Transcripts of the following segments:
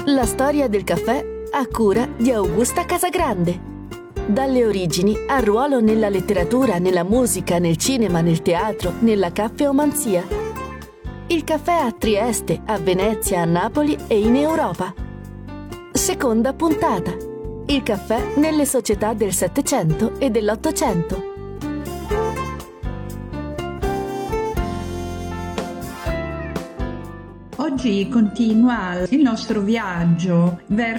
La storia del caffè a cura di Augusta Casagrande. Dalle origini al ruolo nella letteratura, nella musica, nel cinema, nel teatro, nella caffeomanzia. Il caffè a Trieste, a Venezia, a Napoli e in Europa. Seconda puntata. Il caffè nelle società del Settecento e dell'Ottocento. Oggi continua il nostro viaggio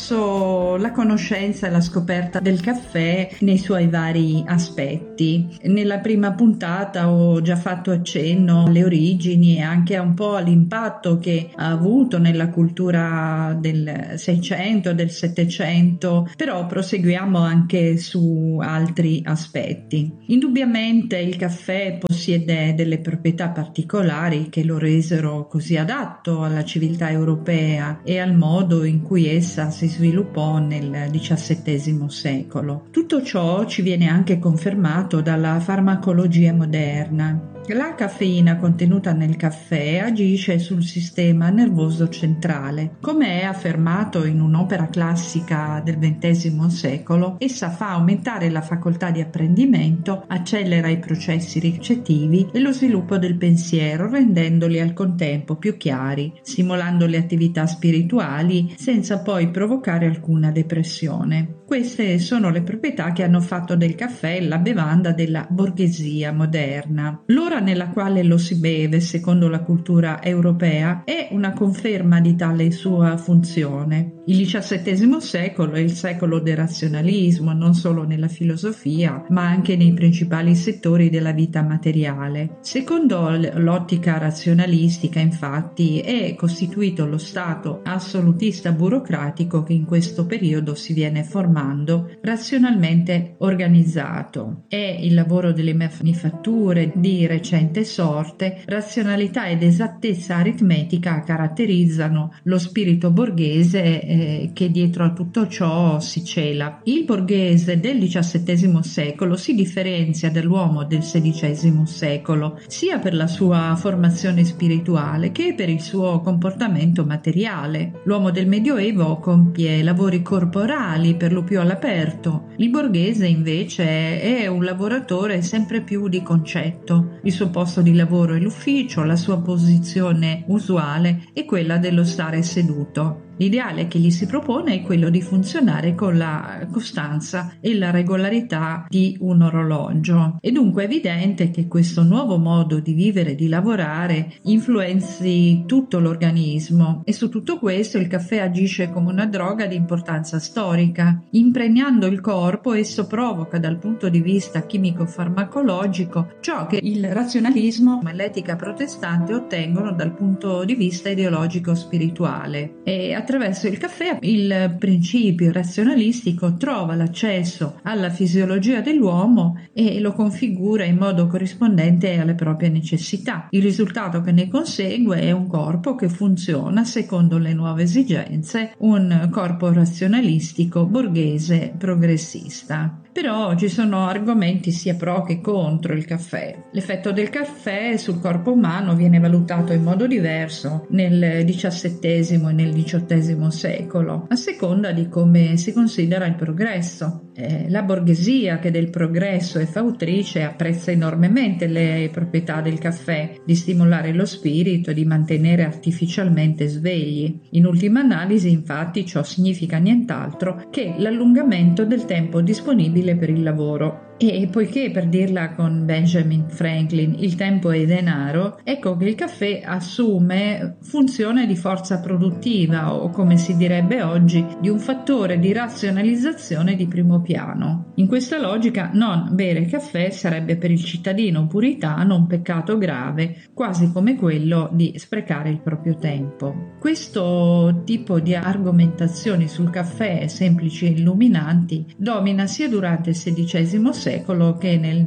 verso la conoscenza e la scoperta del caffè nei suoi vari aspetti. Nella prima puntata ho già fatto accenno alle origini e anche un po' all'impatto che ha avuto nella cultura del Seicento e del Settecento, però proseguiamo anche su altri aspetti. Indubbiamente il caffè possiede delle proprietà particolari che lo resero così adatto alla civiltà europea e al modo in cui essa si sviluppò nel XVII secolo. Tutto ciò ci viene anche confermato dalla farmacologia moderna. La caffeina contenuta nel caffè agisce sul sistema nervoso centrale. Come è affermato in un'opera classica del XX secolo, essa fa aumentare la facoltà di apprendimento, accelera i processi ricettivi e lo sviluppo del pensiero, rendendoli al contempo più chiari, stimolando le attività spirituali senza poi provocare alcuna depressione. Queste sono le proprietà che hanno fatto del caffè la bevanda della borghesia moderna. L'ora nella quale lo si beve, secondo la cultura europea, è una conferma di tale sua funzione. Il XVII secolo è il secolo del razionalismo, non solo nella filosofia, ma anche nei principali settori della vita materiale. Secondo l'ottica razionalistica, infatti, è costituito lo Stato assolutista burocratico che in questo periodo si viene formando razionalmente organizzato. È il lavoro delle manifatture di recente sorte, razionalità ed esattezza aritmetica caratterizzano lo spirito borghese che dietro a tutto ciò si cela. Il borghese del XVII secolo si differenzia dall'uomo del XVI secolo, sia per la sua formazione spirituale che per il suo comportamento materiale. L'uomo del Medioevo compie lavori corporali per lo più all'aperto. Il borghese invece è un lavoratore sempre più di concetto. Il suo posto di lavoro è l'ufficio, la sua posizione usuale è quella dello stare seduto. L'ideale che gli si propone è quello di funzionare con la costanza e la regolarità di un orologio. È dunque evidente che questo nuovo modo di vivere e di lavorare influenzi tutto l'organismo, e su tutto questo il caffè agisce come una droga di importanza storica. Impregnando il corpo, esso provoca dal punto di vista chimico-farmacologico ciò che il razionalismo e l'etica protestante ottengono dal punto di vista ideologico-spirituale. E attraverso il caffè il principio razionalistico trova l'accesso alla fisiologia dell'uomo e lo configura in modo corrispondente alle proprie necessità. Il risultato che ne consegue è un corpo che funziona secondo le nuove esigenze, un corpo razionalistico, borghese, progressista. Però ci sono argomenti sia pro che contro il caffè. L'effetto del caffè sul corpo umano viene valutato in modo diverso nel XVII e nel XVIII secolo, a seconda di come si considera il progresso. La borghesia, che del progresso è fautrice, apprezza enormemente le proprietà del caffè di stimolare lo spirito e di mantenere artificialmente svegli. In ultima analisi, infatti, ciò significa nient'altro che l'allungamento del tempo disponibile per il lavoro. E poiché, per dirla con Benjamin Franklin, il tempo è denaro, ecco che il caffè assume funzione di forza produttiva, o come si direbbe oggi, di un fattore di razionalizzazione di primo piano. In questa logica, non bere caffè sarebbe per il cittadino puritano un peccato grave, quasi come quello di sprecare il proprio tempo. Questo tipo di argomentazioni sul caffè, semplici e illuminanti, domina sia durante il XVI secolo che nel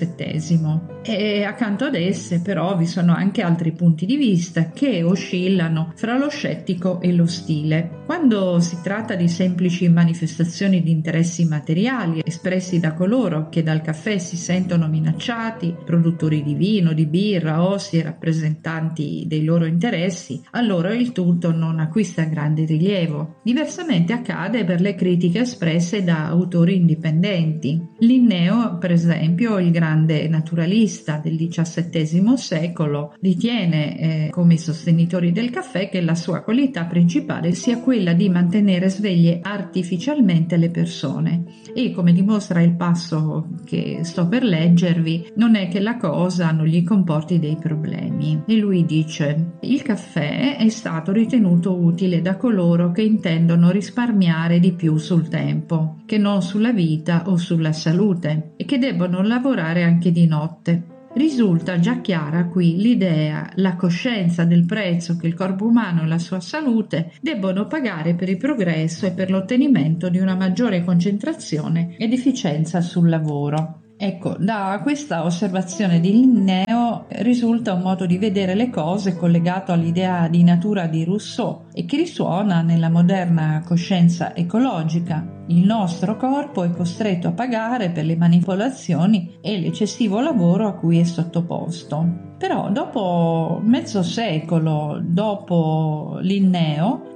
XVII. E accanto ad esse però vi sono anche altri punti di vista che oscillano fra lo scettico e lo stile. Quando si tratta di semplici manifestazioni di interessi materiali espressi da coloro che dal caffè si sentono minacciati, produttori di vino, di birra, ossi e rappresentanti dei loro interessi, allora il tutto assoluto non acquista grande rilievo. Diversamente accade per le critiche espresse da autori indipendenti. Linneo, per esempio, il grande naturalista del XVII secolo, ritiene, come i sostenitori del caffè, che la sua qualità principale sia quella di mantenere sveglie artificialmente le persone. E come dimostra il passo che sto per leggervi, non è che la cosa non gli comporti dei problemi. E lui dice: il caffè è stato ritenuto utile da coloro che intendono risparmiare di più sul tempo, che non sulla vita o sulla salute, e che debbono lavorare anche di notte. Risulta già chiara qui l'idea, la coscienza del prezzo che il corpo umano e la sua salute debbono pagare per il progresso e per l'ottenimento di una maggiore concentrazione ed efficienza sul lavoro. Ecco, da questa osservazione di Linneo risulta un modo di vedere le cose collegato all'idea di natura di Rousseau e che risuona nella moderna coscienza ecologica. Il nostro corpo è costretto a pagare per le manipolazioni e l'eccessivo lavoro a cui è sottoposto. Però dopo mezzo secolo dopo Linneo,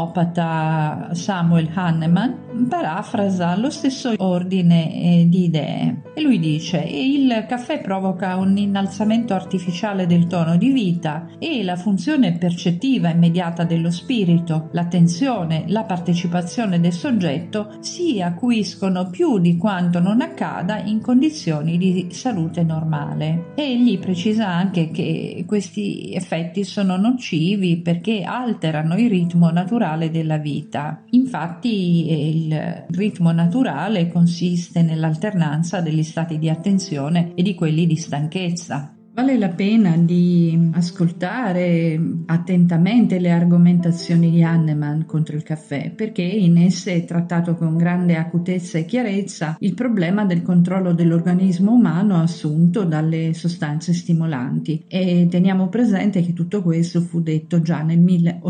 l'omeopata Samuel Hahnemann parafrasa lo stesso ordine di idee e lui dice: il caffè provoca un innalzamento artificiale del tono di vita e la funzione percettiva immediata dello spirito, l'attenzione, la partecipazione del soggetto si acuiscono più di quanto non accada in condizioni di salute normale. E egli precisa anche che questi effetti sono nocivi perché alterano il ritmo naturale della vita. Infatti il ritmo naturale consiste nell'alternanza degli stati di attenzione e di quelli di stanchezza. Vale la pena di ascoltare attentamente le argomentazioni di Hahnemann contro il caffè, perché in esse è trattato con grande acutezza e chiarezza il problema del controllo dell'organismo umano assunto dalle sostanze stimolanti, e teniamo presente che tutto questo fu detto già nel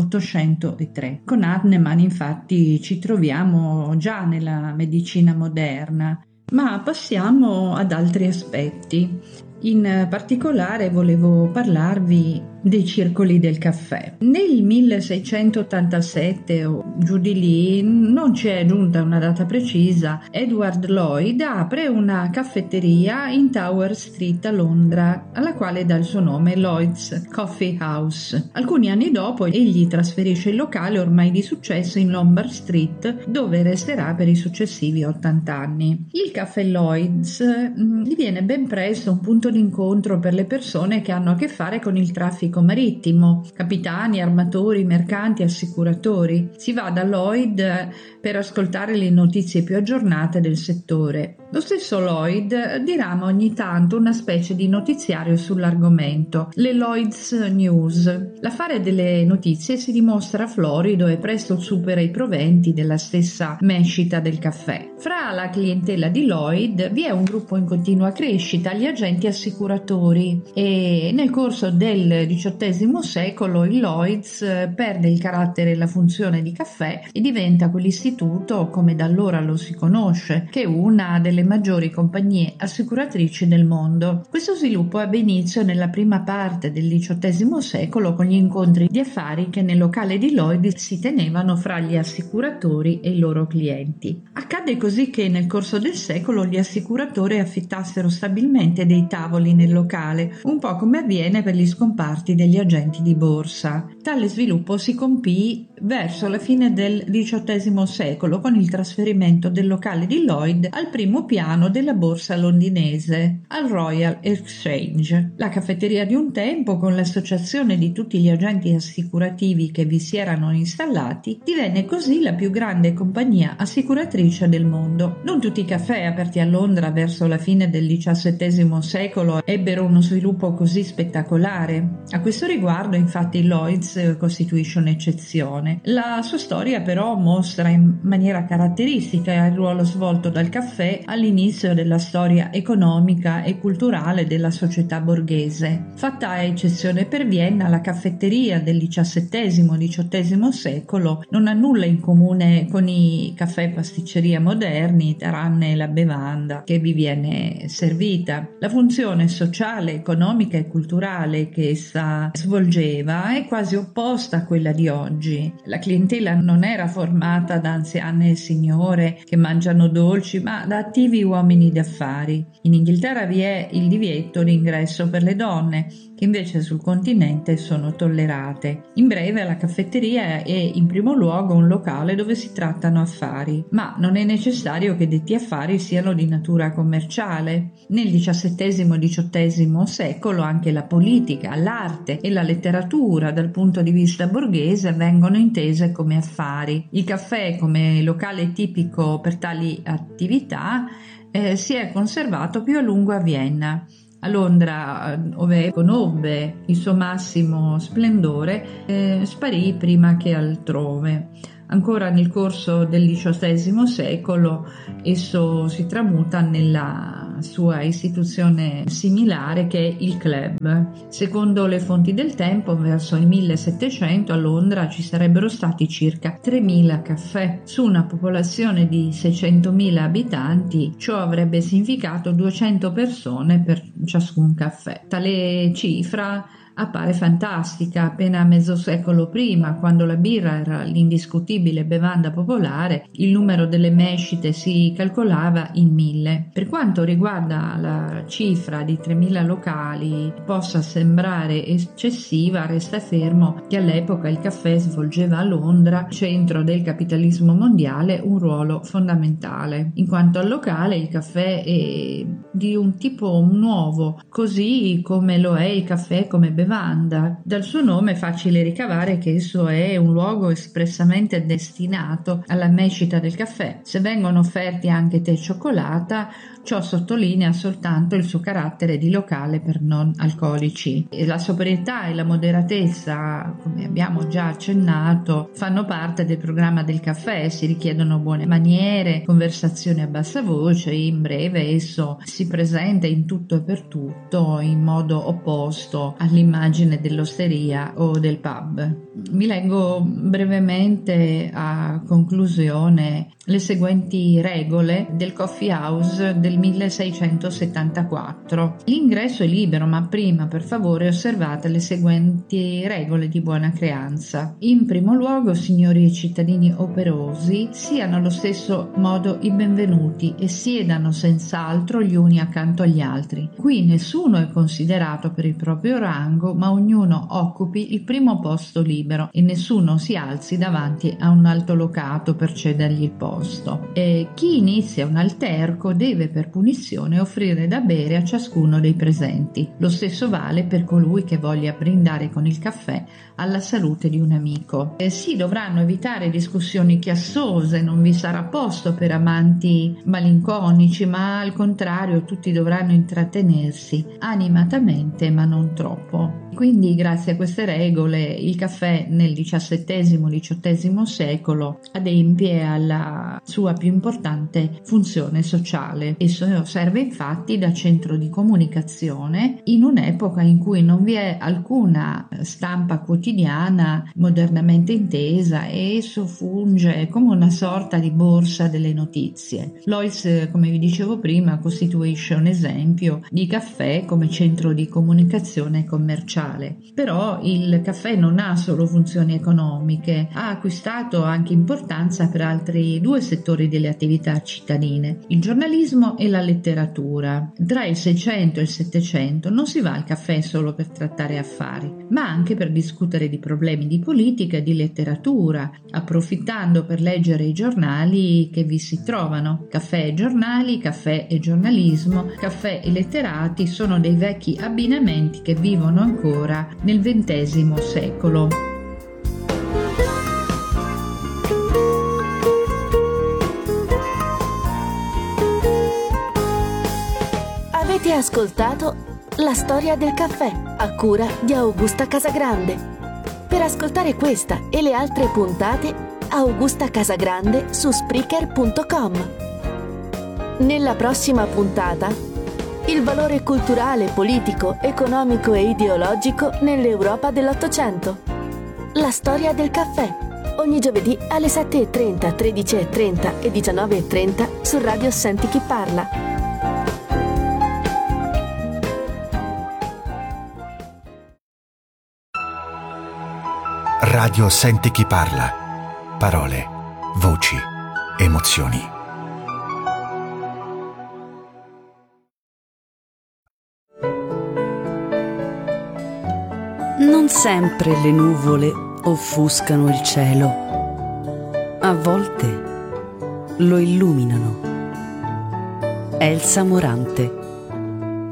1803. Con Hahnemann infatti ci troviamo già nella medicina moderna. Ma passiamo ad altri aspetti. In particolare volevo parlarvi dei circoli del caffè. Nel 1687 o giù di lì, non ci è giunta una data precisa, Edward Lloyd apre una caffetteria in Tower Street a Londra, alla quale dà il suo nome Lloyd's Coffee House. Alcuni anni dopo egli trasferisce il locale ormai di successo in Lombard Street, dove resterà per i successivi 80 anni. Il caffè Lloyd's diviene ben presto un punto d'incontro per le persone che hanno a che fare con il traffico marittimo, capitani, armatori, mercanti, assicuratori. Si va da Lloyd per ascoltare le notizie più aggiornate del settore. Lo stesso Lloyd dirama ogni tanto una specie di notiziario sull'argomento, le Lloyd's News. L'affare delle notizie si dimostra florido e presto supera i proventi della stessa mescita del caffè. Fra la clientela di Lloyd vi è un gruppo in continua crescita, gli agenti assicuratori, e nel corso del XVIII secolo il Lloyd's perde il carattere e la funzione di caffè e diventa quell'istituto, come da allora lo si conosce, che è una delle maggiori compagnie assicuratrici del mondo. Questo sviluppo ebbe inizio nella prima parte del XVIII secolo con gli incontri di affari che nel locale di Lloyd si tenevano fra gli assicuratori e i loro clienti. Accadde così che nel corso del secolo gli assicuratori affittassero stabilmente dei tavoli nel locale, un po' come avviene per gli scomparti degli agenti di borsa. Tale sviluppo si compì verso la fine del XVIII secolo con il trasferimento del locale di Lloyd al primo piano della borsa londinese, al Royal Exchange. La caffetteria di un tempo, con l'associazione di tutti gli agenti assicurativi che vi si erano installati, divenne così la più grande compagnia assicuratrice del mondo. Non tutti i caffè aperti a Londra verso la fine del XVII secolo ebbero uno sviluppo così spettacolare. A questo riguardo, infatti, Lloyd's costituisce un'eccezione. La sua storia però mostra in maniera caratteristica il ruolo svolto dal caffè all'inizio della storia economica e culturale della società borghese. Fatta eccezione per Vienna, la caffetteria del XVII-XVIII secolo non ha nulla in comune con i caffè pasticceria moderni, tranne la bevanda che vi viene servita. La funzione sociale, economica e culturale che essa svolgeva è quasi opposta a quella di oggi. La clientela non era formata da anziane signore che mangiano dolci, ma da attivi uomini d'affari. In Inghilterra vi è il divieto d'ingresso per le donne, che invece sul continente sono tollerate. In breve, la caffetteria è in primo luogo un locale dove si trattano affari, ma non è necessario che detti affari siano di natura commerciale. Nel XVII-XVIII secolo anche la politica, l'arte e la letteratura dal punto di vista borghese vengono intese come affari. Il caffè come locale tipico per tali attività si è conservato più a lungo a Vienna. A Londra, dove conobbe il suo massimo splendore, sparì prima che altrove. Ancora nel corso del XVIII secolo esso si tramuta nella sua istituzione similare che è il club. Secondo le fonti del tempo, verso il 1700 a Londra ci sarebbero stati circa 3.000 caffè. Su una popolazione di 600.000 abitanti, ciò avrebbe significato 200 persone per ciascun caffè. Tale cifra appare fantastica appena mezzo secolo prima, quando la birra era l'indiscutibile bevanda popolare, il numero delle mescite si calcolava in 1.000. Per quanto riguarda la cifra di 3.000 locali possa sembrare eccessiva, resta fermo che all'epoca il caffè svolgeva a Londra, centro del capitalismo mondiale, un ruolo fondamentale. In quanto al locale, il caffè è di un tipo nuovo, così come lo è il caffè come bevanda. Dal suo nome è facile ricavare che esso è un luogo espressamente destinato alla mescita del caffè. Se vengono offerti anche tè e cioccolata, ciò sottolinea soltanto il suo carattere di locale per non alcolici. E la sobrietà e la moderatezza, come abbiamo già accennato, fanno parte del programma del caffè. Si richiedono buone maniere, conversazioni a bassa voce. In breve, esso si presenta in tutto e per tutto in modo opposto all'immagine dell'osteria o del pub. Vi leggo brevemente a conclusione le seguenti regole del Coffee House del 1674. L'ingresso è libero, ma prima, per favore, osservate le seguenti regole di buona creanza. In primo luogo, signori e cittadini operosi, siano allo stesso modo i benvenuti e siedano senz'altro gli uni accanto agli altri. Qui nessuno è considerato per il proprio rango, ma ognuno occupi il primo posto libero e nessuno si alzi davanti a un altolocato per cedergli il posto. E chi inizia un alterco deve per punizione offrire da bere a ciascuno dei presenti. Lo stesso vale per colui che voglia brindare con il caffè alla salute di un amico. Si dovranno evitare discussioni chiassose, non vi sarà posto per amanti malinconici, ma al contrario tutti dovranno intrattenersi animatamente ma non troppo. Quindi grazie a queste regole il caffè nel XVII-XVIII secolo adempie alla sua più importante funzione sociale. Esso serve infatti da centro di comunicazione in un'epoca in cui non vi è alcuna stampa quotidiana modernamente intesa e esso funge come una sorta di borsa delle notizie. Lois, come vi dicevo prima, costituisce un esempio di caffè come centro di comunicazione commerciale. Però il caffè non ha solo funzioni economiche, ha acquistato anche importanza per altri due settori delle attività cittadine, il giornalismo e la letteratura. Tra il 600 e il 700 non si va al caffè solo per trattare affari, ma anche per discutere di problemi di politica e di letteratura, approfittando per leggere i giornali che vi si trovano. Caffè e giornali, caffè e giornalismo, caffè e letterati sono dei vecchi abbinamenti che vivono ancora nel XX secolo. Avete ascoltato La storia del caffè a cura di Augusta Casagrande. Per ascoltare questa e le altre puntate, Augusta Casagrande su Spreaker.com. Nella prossima puntata, il valore culturale, politico, economico e ideologico nell'Europa dell'Ottocento. La storia del caffè. Ogni giovedì alle 7:30, 13:30 e 19:30 su Radio Senti Chi Parla. Radio Senti chi parla. Parole, voci, emozioni. Non sempre le nuvole offuscano il cielo. A volte lo illuminano. Elsa Morante.